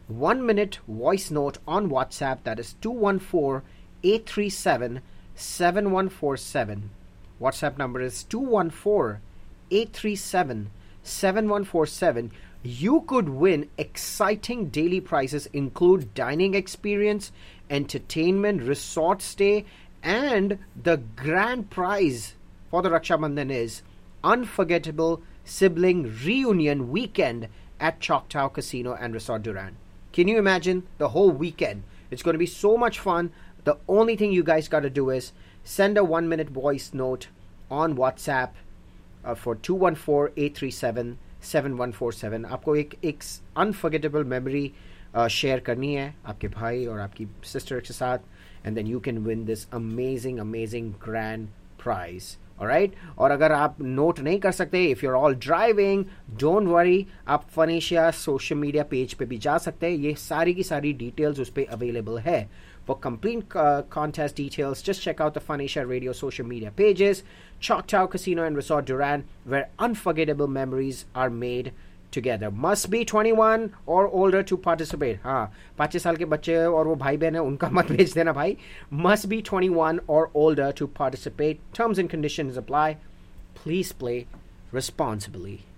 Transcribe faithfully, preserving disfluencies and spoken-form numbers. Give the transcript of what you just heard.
one minute voice note on WhatsApp. That is two one four, eight three seven, seven one four seven. WhatsApp number is two one four, eight three seven, seven one four seven. You could win exciting daily prizes, include dining experience, entertainment, resort stay, and the grand prize for the Raksha Bandhan is unforgettable sibling reunion weekend at Choctaw Casino and Resort Duran. Can you imagine the whole weekend? It's going to be so much fun. The only thing you guys got to do is send a one minute voice note on WhatsApp uh, for two one four, eight three seven, seven one four seven. आपको एक एक unforgettable memory uh, share करनी है आपके भाई और आपकी sister के साथ, and then you can win this amazing amazing grand prize. Alright? और अगर आप नोट नहीं कर सकते, if you're all driving, don't worry, आप फनेशिया सोशल मीडिया पेज पे भी जा सकते हैं. ये सारी की सारी डिटेल्स उस पर अवेलेबल है. For complete uh, contest details, just check out the Phonesia Radio social media pages, Choctaw Casino and Resort Duran, where unforgettable memories are made together. Must be twenty-one or older to participate. हाँ, पाँच साल के बच्चे और वो भाई बहन है उनका मत भेज देना भाई. Must be twenty-one or older to participate. Terms and conditions apply. Please play responsibly.